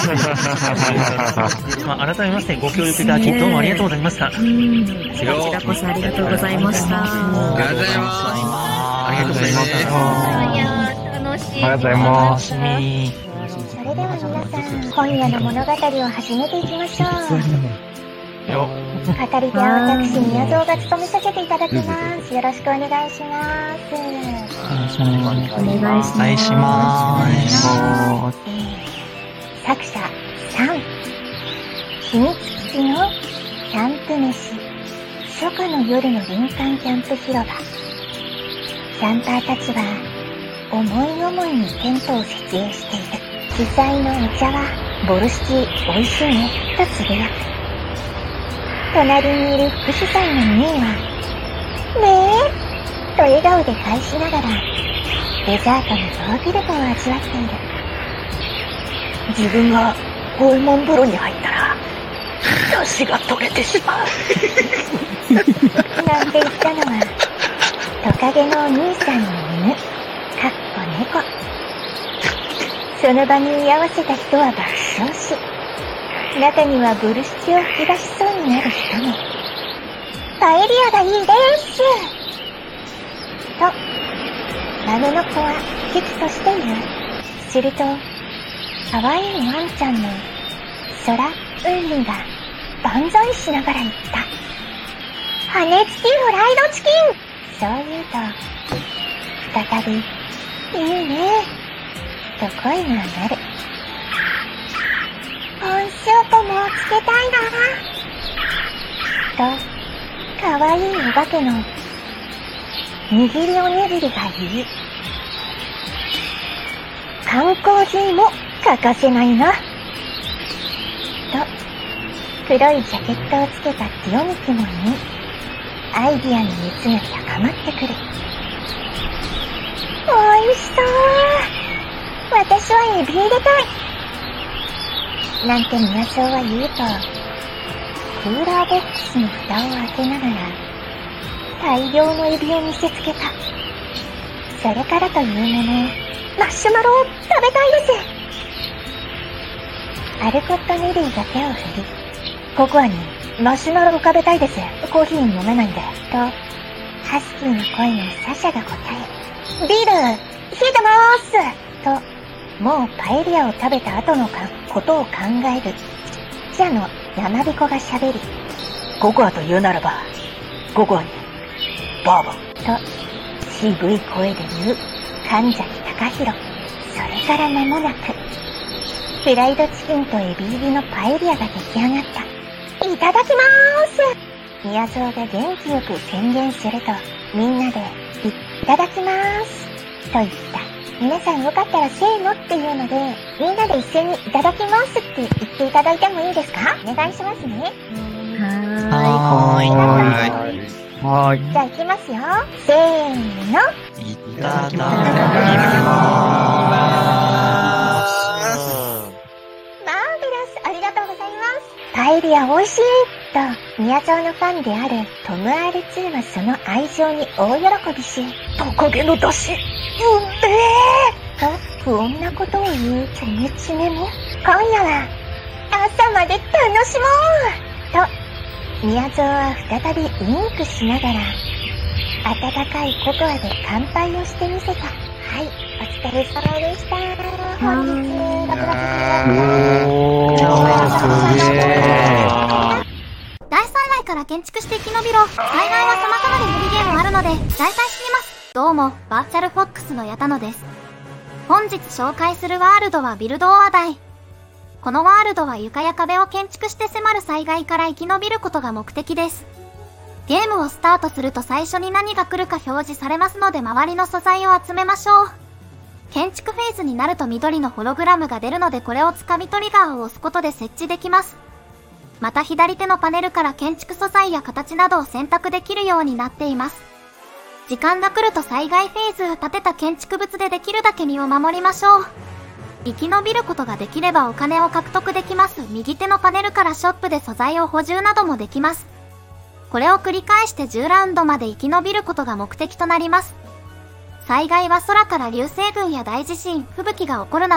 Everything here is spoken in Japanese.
改めましてご協力いただきどうもありがとうございました。 こちらこそありがとうございました。 ありがとうございます。 ありがとうございます。 いや楽しい。 ありがとうございます。 それでは皆さん、今夜の物語を始めていきましょう。語り手は私、宮蔵が務めさせていただきます。よろしくお願いします。 お願いします。 作者3、秘密基地のキャンプ飯。初夏の夜の林間キャンプ広場。キャンパーたちは思い思いにテントを設営している。主催のお茶はボルシチ美味しいねとつぶやく。隣にいる副主催のミーはねえと笑顔で返しながらデザートのヨーグルトを味わっている。 自分が五右衛門風呂に入ったら出汁が取れてしまうなんて言ったのはトカゲのお兄さんの犬かっこ猫。その場に居合わせた人は爆笑し、中にはボルシチを吹き出しそうになる人も。パエリアがいいですと豆の子は危機として言う。すると可愛いワンちゃんの空うんりが万歳しながら言った。羽付きフライドチキン。そう言うと再びいいねと声が鳴る。コンショートもつけたいなとかわいいお化けの握りおにぎりが言い、缶コーヒーも欠かせないなと黒いジャケットをつけたティオミキも言い、アイディアの熱が高まってくる。おいしそう。私はエビ入れたいなんて宮蔵は言うと、クーラーボックスの蓋を開けながら大量のエビを見せつけた。それからというもの、マシュマロを食べたいです。アルコットネリーが手を振り、ココアにマシュマロを食べたいです。コーヒー飲めないんでとハスキーの声のサシャが答え、ビール冷えてますともうパエリアを食べた後のことを考える記者の山彦が喋り、 ココアと言うならばココアにバーボンと渋い声で言う神崎隆弘。それから間もなくフライドチキンとエビ入りのパエリアが出来上がった。いただきまーす。宮蔵が元気よく宣言するとみんなでいただきまーすと言った。皆さんよかったらせーのっていうのでみんなで一斉にいただきますって言っていただいてもいいですか？お願いしますね。 はい。 じゃあ行きますよ。せーの。 いただきます。 マーベラス、ありがとうございます。パエリア美味しいと宮蔵のファンであるトム R2 はその愛情に大喜びし、 トカゲの出汁と不穏なことを言うチョメチメも、今夜は朝まで楽しもうと宮蔵は再びウインクしながら温かいココアで乾杯をしてみせた。はい、お疲れ様でした。本日大災害から建築して生き延びろ。災害は様々なミニゲームあるので大体知ります。どうもバーチャルフォックスの矢田野です。本日紹介するワールドはビルドオアダイ。このワールドは床や壁を建築して迫る災害から生き延びることが目的です。ゲームをスタートすると最初に何が来るか表示されますので周りの素材を集めましょう。建築フェーズになると緑のホログラムが出るのでこれを掴みトリガーを押すことで設置できます。また左手のパネルから建築素材や形などを選択できるようになっています。時間が来ると災害フェーズ、建てた建築物でできるだけ身を守りましょう。生き延びることができればお金を獲得できます。右手のパネルからショップで素材を補充などもできます。これを繰り返して10ラウンドまで生き延びることが目的となります。災害は空から流星群や大地震、吹雪が起こるなど